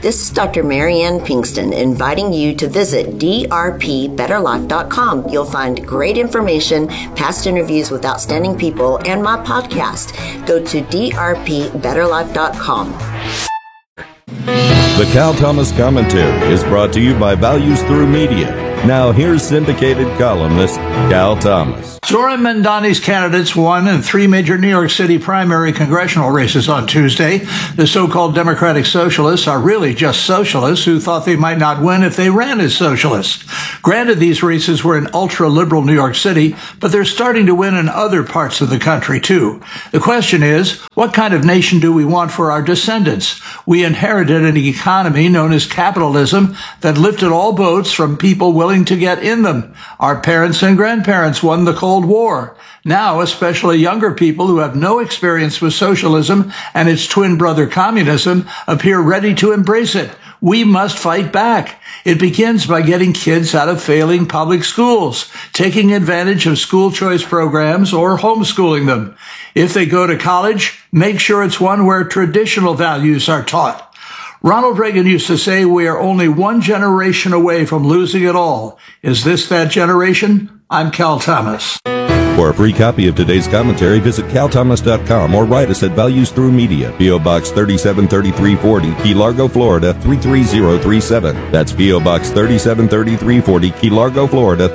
This is Dr. Marianne Pinkston inviting you to visit drpbetterlife.com. You'll find great information, past interviews with outstanding people, and my podcast. Go to drpbetterlife.com. The Cal Thomas Commentary is brought to you by Values Through Media. Now here's syndicated columnist Cal Thomas. Zohran Mamdani's candidates won in 3 major New York City primary congressional races on Tuesday. The so-called Democratic Socialists are really just socialists who thought they might not win if they ran as socialists. Granted, these races were in ultra-liberal New York City, but they're starting to win in other parts of the country, too. The question is, what kind of nation do we want for our descendants? We inherited an economy known as capitalism that lifted all boats from people willing to get in them. Our parents and grandparents won the Cold War. Now, especially younger people who have no experience with socialism and its twin brother communism appear ready to embrace it. We must fight back. It begins by getting kids out of failing public schools, taking advantage of school choice programs, or homeschooling them. If they go to college, make sure it's one where traditional values are taught. Ronald Reagan used to say we are only one generation away from losing it all. Is this that generation? I'm Cal Thomas. For a free copy of today's commentary, visit calthomas.com or write us at Values Through Media, P.O. Box 373340, Key Largo, Florida 33037. That's P.O. Box 373340, Key Largo, Florida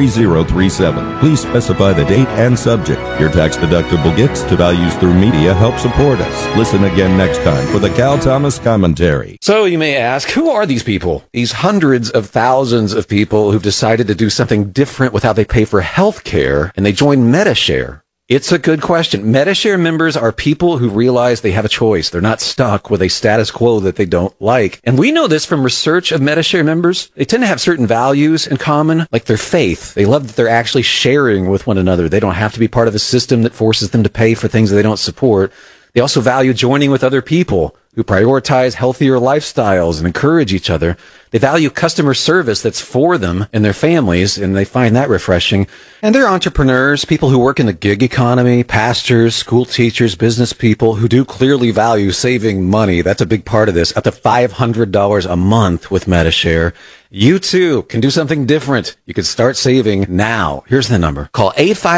33037. Please specify the date and subject. Your tax-deductible gifts to Values Through Media help support us. Listen again next time for the Cal Thomas Commentary. So you may ask, who are these people? These hundreds of thousands of people who've decided to do something different with how they pay for health care, and they join Medi-Share. It's a good question. Medi-Share members are people who realize they have a choice. They're not stuck with a status quo that they don't like. And we know this from research of Medi-Share members. They tend to have certain values in common, like their faith. They love that they're actually sharing with one another. They don't have to be part of a system that forces them to pay for things that they don't support. They also value joining with other people who prioritize healthier lifestyles and encourage each other. They value customer service that's for them and their families, and they find that refreshing. And they're entrepreneurs, people who work in the gig economy, pastors, school teachers, business people who do clearly value saving money. That's a big part of this, up to $500 a month with Medi-Share. You too can do something different. You can start saving now. Here's the number. Call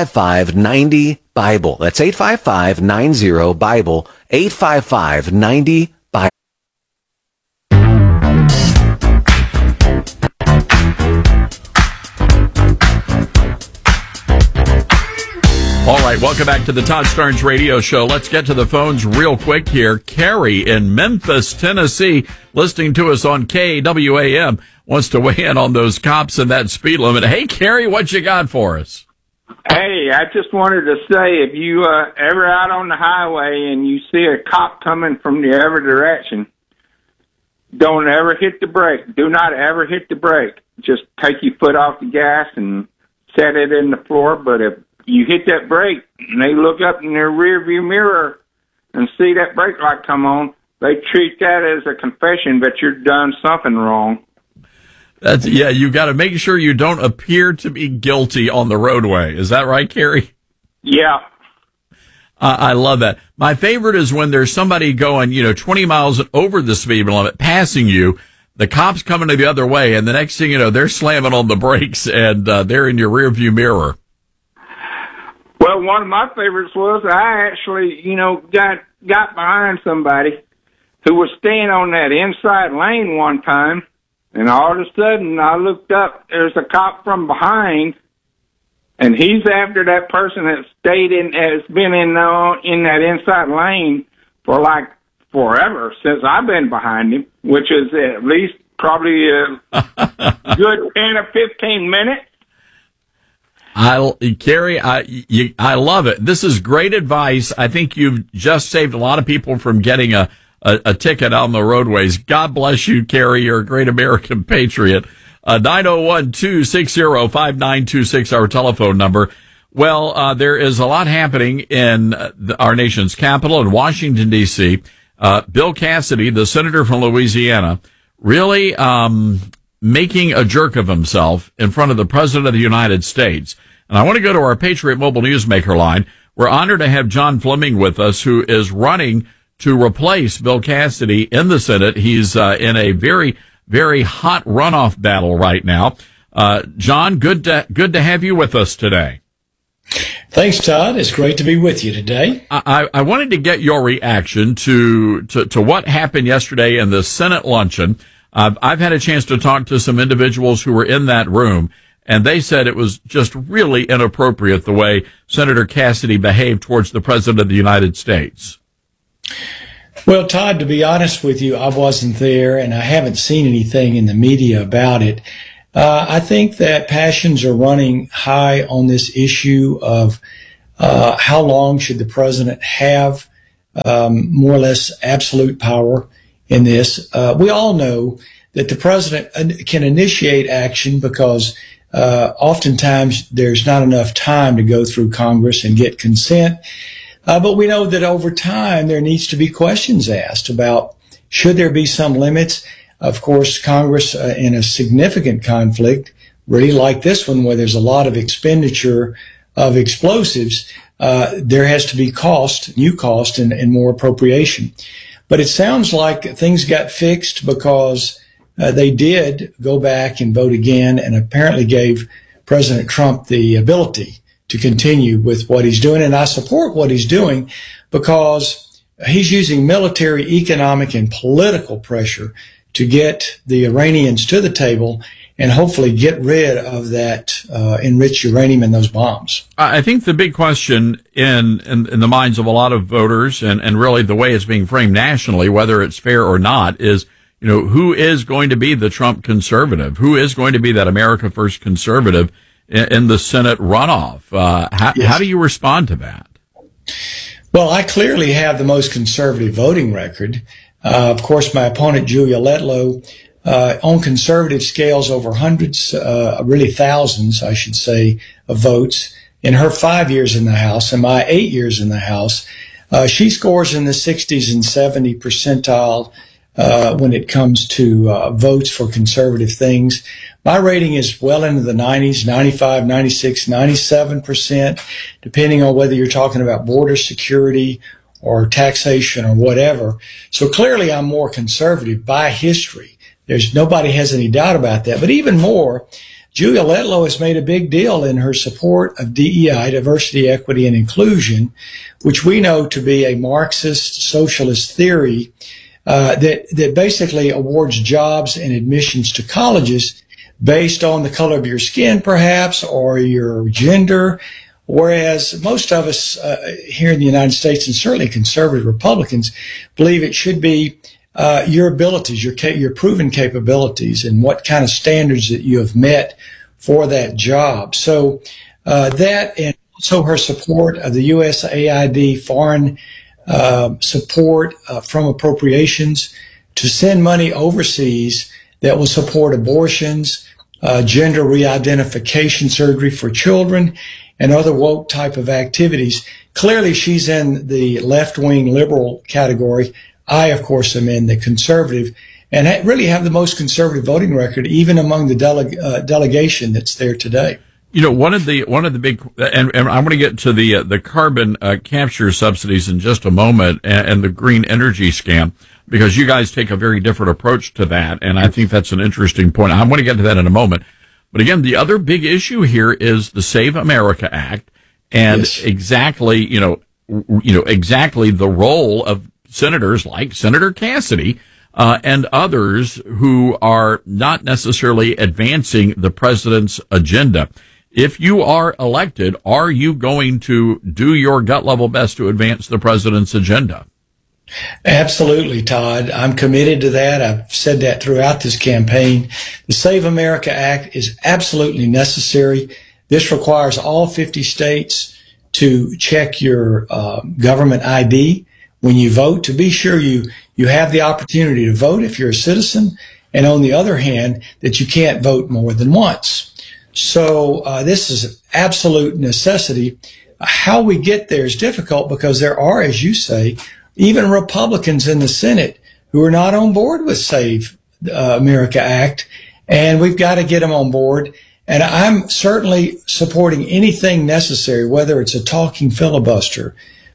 855-90-BIBLE. That's 855-90-BIBLE. 855-90-BIBLE. All right, welcome back to the Todd Starnes Radio Show. Let's get to the phones real quick here. Carrie in Memphis, Tennessee, listening to us on KWAM, wants to weigh in on those cops and that speed limit. Hey, Carrie, what you got for us? Hey, I just wanted to say, if you ever out on the highway and you see a cop coming from the other direction, don't ever hit the brake. Do not ever hit the brake. Just take your foot off the gas and set it in the floor. But if you hit that brake and they look up in their rear view mirror and see that brake light come on, they treat that as a confession that you've done something wrong. Yeah, you got to make sure you don't appear to be guilty on the roadway. Is that right, Carrie? Yeah. I love that. My favorite is when there's somebody going, 20 miles over the speed limit, passing you, the cop's coming the other way, and the next thing you know, they're slamming on the brakes, and they're in your rearview mirror. Well, one of my favorites was I actually, got behind somebody who was staying on that inside lane one time, and all of a sudden I looked up, there's a cop from behind, and he's after that person that has been in that inside lane for like forever since I've been behind him, which is at least probably a good 10 or 15 minutes. Carrie, I love it. This is great advice. I think you've just saved a lot of people from getting a ticket on the roadways. God bless you, Carrie. You're a great American patriot. 901-260-5926, our telephone number. Well, there is a lot happening in our nation's capital in Washington, D.C. Bill Cassidy, the senator from Louisiana, really making a jerk of himself in front of the President of the United States. And I want to go to our Patriot Mobile Newsmaker line. We're honored to have John Fleming with us, who is running to replace Bill Cassidy in the Senate. He's in a very, very hot runoff battle right now. John, good to have you with us today. Thanks, Todd. It's great to be with you today. I wanted to get your reaction to what happened yesterday in the Senate luncheon. I've had a chance to talk to some individuals who were in that room, and they said it was just really inappropriate the way Senator Cassidy behaved towards the President of the United States. Well, Todd, to be honest with you, I wasn't there, and I haven't seen anything in the media about it. I think that passions are running high on this issue of how long should the president have more or less absolute power in this. We all know that the president can initiate action because oftentimes there's not enough time to go through Congress and get consent. But we know that over time there needs to be questions asked about should there be some limits. Of course, Congress in a significant conflict, really like this one where there's a lot of expenditure of explosives, there has to be new cost and more appropriation. But it sounds like things got fixed because they did go back and vote again and apparently gave President Trump the ability to continue with what he's doing. And I support what he's doing because he's using military, economic, and political pressure to get the Iranians to the table and hopefully get rid of that enriched uranium in those bombs. I think the big question in the minds of a lot of voters and really the way it's being framed nationally, whether it's fair or not, is, who is going to be the Trump conservative? Who is going to be that America First conservative in the Senate runoff? How do you respond to that? Well, I clearly have the most conservative voting record. Of course, my opponent, Julia Letlow, on conservative scales over hundreds, really thousands, I should say, of votes in her 5 years in the House and my 8 years in the House. She scores in the 60s and 70 percentile when it comes to votes for conservative things. My rating is well into the 90s, 95, 96, 97%, depending on whether you're talking about border security or taxation or whatever. So clearly I'm more conservative by history. Nobody has any doubt about that. But even more, Julia Letlow has made a big deal in her support of DEI, diversity, equity, and inclusion, which we know to be a Marxist socialist theory that basically awards jobs and admissions to colleges based on the color of your skin, perhaps, or your gender. Whereas most of us here in the United States, and certainly conservative Republicans, believe it should be your abilities, your proven capabilities, and what kind of standards that you have met for that job. So that, and also her support of the USAID foreign support from appropriations to send money overseas that will support abortions, gender re-identification surgery for children, and other woke type of activities. Clearly, she's in the left-wing liberal category. I, of course, am in the conservative, and really have the most conservative voting record, even among the delegation that's there today. One of the big, and I'm going to get to the carbon capture subsidies in just a moment, and the green energy scam, because you guys take a very different approach to that, and I think that's an interesting point. I'm going to get to that in a moment. But again, the other big issue here is the Save America Act, and exactly the role of senators like Senator Cassidy and others who are not necessarily advancing the president's agenda. If you are elected, are you going to do your gut level best to advance the president's agenda? Absolutely, Todd. I'm committed to that. I've said that throughout this campaign. The Save America Act is absolutely necessary. This requires all 50 states to check your government ID when you vote to be sure you have the opportunity to vote if you're a citizen, and on the other hand, that you can't vote more than once. So this is an absolute necessity. How we get there is difficult because there are, as you say, even Republicans in the Senate who are not on board with Save America Act, and we've got to get them on board. And I'm certainly supporting anything necessary, whether it's a talking filibuster,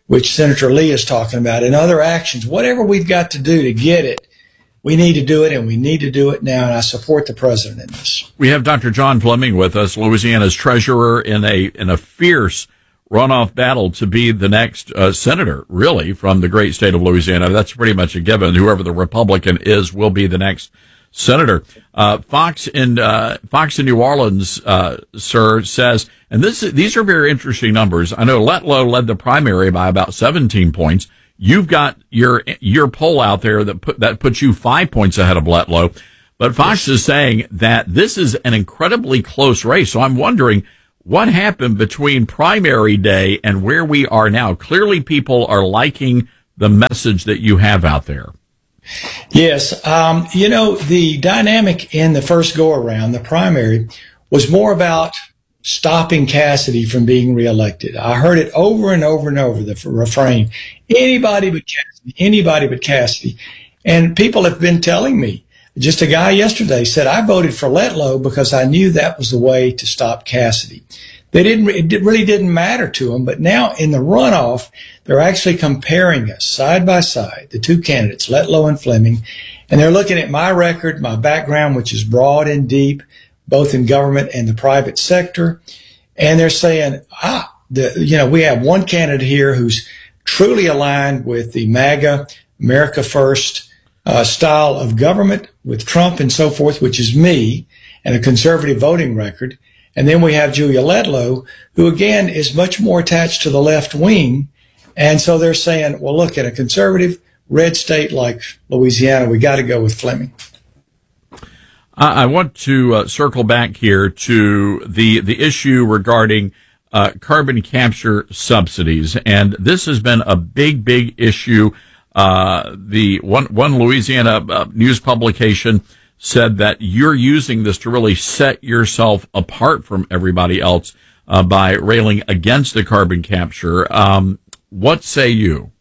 which Senator Lee is talking about, and other actions, whatever we've got to do to get it, we need to do it, and we need to do it now, and I support the president in this. We have Dr. John Fleming with us, Louisiana's treasurer, in a fierce runoff battle to be the next senator, really, from the great state of Louisiana. That's pretty much a given. Whoever the Republican is will be the next senator. Fox in New Orleans, sir, says, and these are very interesting numbers. I know Letlow led the primary by about 17 points. You've got your poll out there that puts you 5 points ahead of Letlow. But Fox is saying that this is an incredibly close race. So I'm wondering what happened between primary day and where we are now. Clearly, people are liking the message that you have out there. Yes. The dynamic in the first go around, the primary, was more about stopping Cassidy from being reelected. I heard it over and over and over, the refrain, anybody but Cassidy, anybody but Cassidy. And people have been telling me, just a guy yesterday said, I voted for Letlow because I knew that was the way to stop Cassidy. It really didn't matter to them, but now in the runoff, they're actually comparing us side by side, the two candidates, Letlow and Fleming, and they're looking at my record, my background, which is broad and deep, both in government and the private sector, and they're saying, we have one candidate here who's truly aligned with the MAGA, America First style of government with Trump and so forth, which is me, and a conservative voting record. And then we have Julia Letlow, who again is much more attached to the left wing. And so they're saying, well, look, in a conservative red state like Louisiana, we got to go with Fleming. I want to circle back here to the issue regarding carbon capture subsidies. And this has been a big issue. The one Louisiana news publication said that you're using this to really set yourself apart from everybody else by railing against the carbon capture. What say you?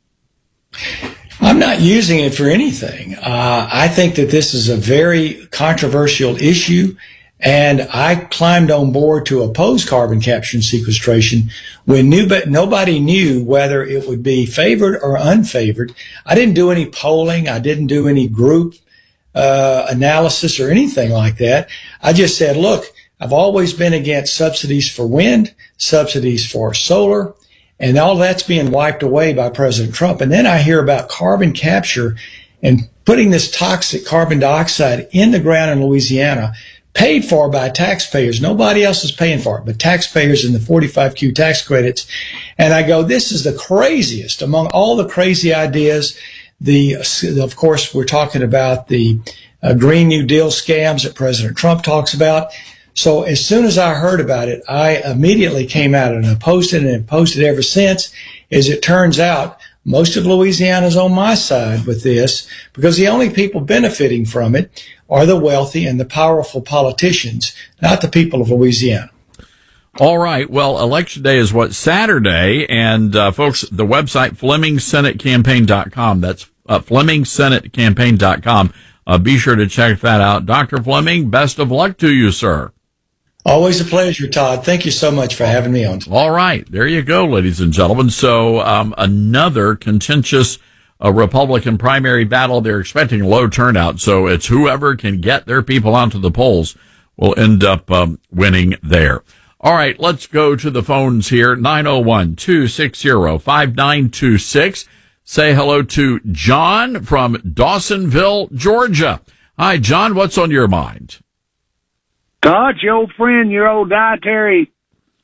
I'm not using it for anything. I think that this is a very controversial issue, and I climbed on board to oppose carbon capture and sequestration when nobody knew whether it would be favored or unfavored. I didn't do any polling. I didn't do any group analysis or anything like that. I just said, look, I've always been against subsidies for wind, subsidies for solar, and all that's being wiped away by President Trump. And then I hear about carbon capture and putting this toxic carbon dioxide in the ground in Louisiana, paid for by taxpayers. Nobody else is paying for it, but taxpayers in the 45Q tax credits. And I go, this is the craziest among all the crazy ideas. Of course, we're talking about the Green New Deal scams that President Trump talks about. So as soon as I heard about it, I immediately came out and opposed it, and have posted ever since. As it turns out, most of Louisiana is on my side with this, because the only people benefiting from it are the wealthy and the powerful politicians, not the people of Louisiana. All right. Well, Election Day is Saturday, and folks, the website FlemingSenateCampaign.com. That's FlemingSenateCampaign.com. Be sure to check that out. Dr. Fleming, best of luck to you, sir. Always a pleasure, Todd. Thank you so much for having me on. All right. There you go, ladies and gentlemen. So another contentious Republican primary battle. They're expecting low turnout, so it's whoever can get their people onto the polls will end up winning there. All right, let's go to the phones here. 901-260-5926. Say hello to John from Dawsonville, Georgia. Hi, John. What's on your mind? Todd, your old friend, your old dietary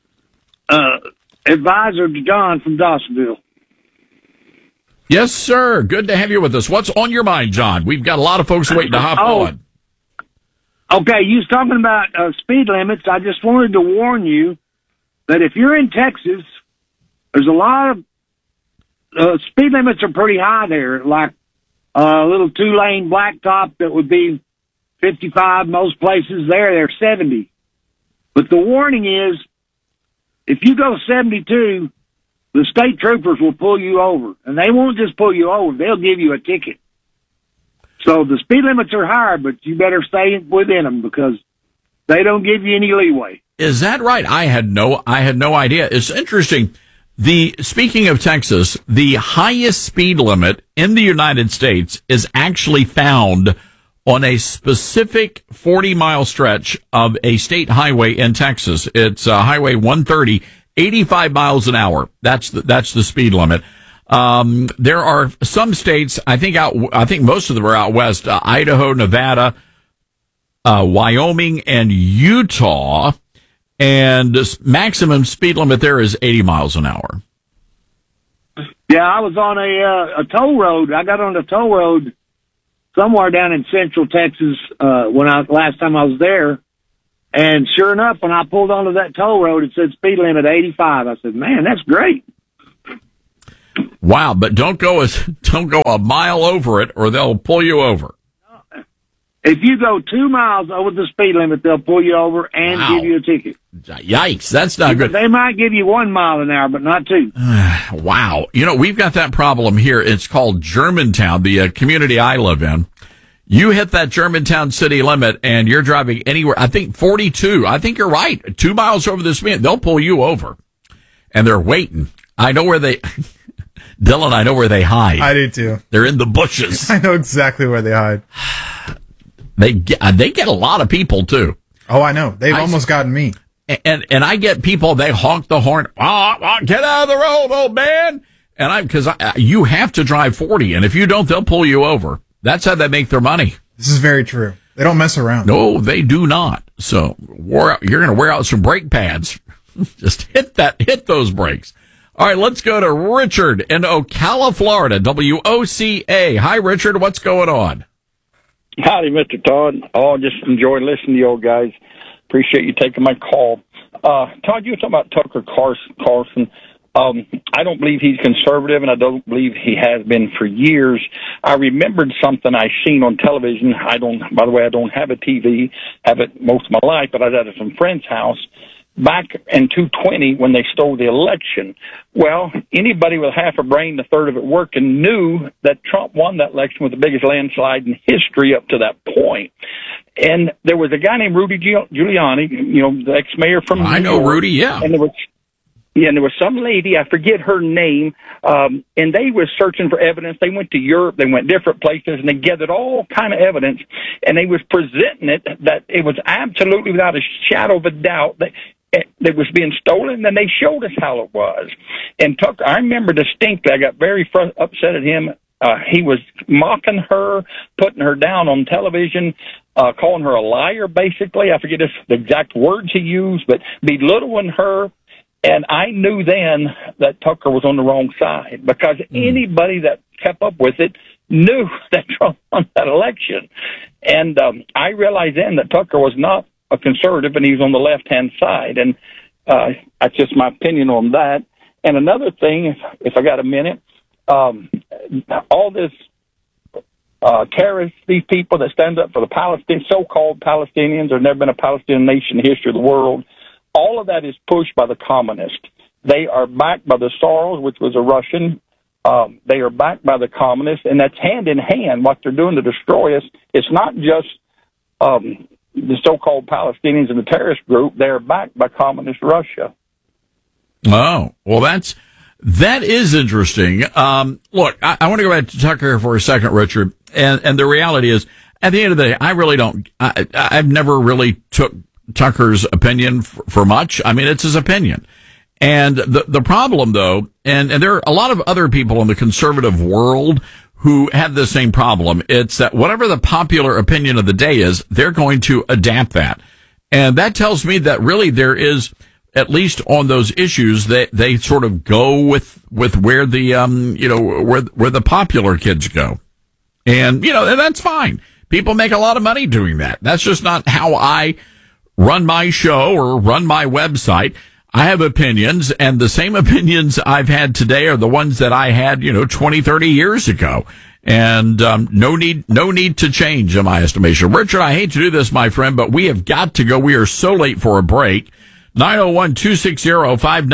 advisor, John from Dawsonville. Yes, sir. Good to have you with us. What's on your mind, John? We've got a lot of folks waiting to hop on. Okay, you was talking about speed limits. I just wanted to warn you that if you're in Texas, there's a lot of speed limits are pretty high there, like a little 2-lane blacktop that would be 55. Most places they're 70. But the warning is, if you go 72, the state troopers will pull you over. And they won't just pull you over, they'll give you a ticket. So the speed limits are higher, but you better stay within them because they don't give you any leeway. Is that right? I had no idea. It's interesting. Speaking of Texas, the highest speed limit in the United States is actually found on a specific 40-mile stretch of a state highway in Texas. It's Highway 130, 85 miles an hour. That's the speed limit. There are some states, I think most of them are out west, Idaho, Nevada, Wyoming, and Utah. And the maximum speed limit there is 80 miles an hour. Yeah, I was on a toll road. I got on the toll road somewhere down in central Texas last time I was there. And sure enough, when I pulled onto that toll road, it said speed limit 85. I said, man, that's great. Wow, but don't go a mile over it or they'll pull you over. If you go 2 miles over the speed limit, they'll pull you over and give you a ticket. Yikes, that's not good. They might give you 1 mile an hour, but not 2. Wow. We've got that problem here. It's called Germantown, the community I live in. You hit that Germantown city limit and you're driving anywhere, I think 42. I think you're right. 2 miles over the speed, they'll pull you over. And they're waiting. I know where Dylan, I know where they hide. I do too. They're in the bushes. I know exactly where they hide. They get a lot of people too. Oh, I know. They've almost gotten me. And I get people, they honk the horn. Get out of the road, old man. And because you have to drive 40. And if you don't, they'll pull you over. That's how they make their money. This is very true. They don't mess around. No, they do not. So you're going to wear out some brake pads. Just hit those brakes. All right, let's go to Richard in Ocala, Florida, WOCA. Hi, Richard. What's going on? Howdy, Mr. Todd. Oh, just enjoy listening to you old guys. Appreciate you taking my call. Todd, you were talking about Tucker Carlson. I don't believe he's conservative, and I don't believe he has been for years. I remembered something I seen on television. By the way, I don't have a TV, have it most of my life, but I was at some friend's house back in 2020 when they stole the election. Well, anybody with half a brain, a third of it working, knew that Trump won that election with the biggest landslide in history up to that point. And there was a guy named Rudy Giuliani, the ex-mayor from I know Rudy, yeah. And there was some lady, I forget her name, and they were searching for evidence. They went to Europe, they went different places, and they gathered all kind of evidence, and they was presenting it that it was absolutely without a shadow of a doubt that was being stolen, and they showed us how it was. And Tucker, I remember distinctly, I got very upset at him. He was mocking her, putting her down on television, calling her a liar, basically. I forget the exact words he used, but belittling her. And I knew then that Tucker was on the wrong side, because anybody that kept up with it knew that Trump won that election. And I realized then that Tucker was not a conservative, and he was on the left-hand side. And that's just my opinion on that. And another thing, if I got a minute, all this terrorists, these people that stand up for the so-called Palestinians, there's never been a Palestinian nation in the history of the world, all of that is pushed by the communists. They are backed by the Soros, which was a Russian. They are backed by the communists, and that's hand in hand. What they're doing to destroy us, it's not just the so-called Palestinians and the terrorist group. They are backed by communist Russia. Oh, well, that is interesting. Look, I want to go back to Tucker for a second, Richard. And the reality is, at the end of the day, I really don't, I've never really took Tucker's opinion for much. I mean, it's his opinion. And the problem, though, and there are a lot of other people in the conservative world who have the same problem. It's that whatever the popular opinion of the day is, they're going to adapt that. And that tells me that really there is, at least on those issues, that they sort of go with where the, where the popular kids go. And, and that's fine. People make a lot of money doing that. That's just not how I run my show or run my website. I have opinions, and the same opinions I've had today are the ones that I had, 20, 30 years ago. And no need to change, in my estimation. Richard, I hate to do this, my friend, but we have got to go. We are so late for a break.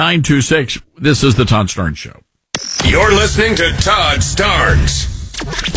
901-260-5926. This is the Todd Starnes Show. You're listening to Todd Starnes.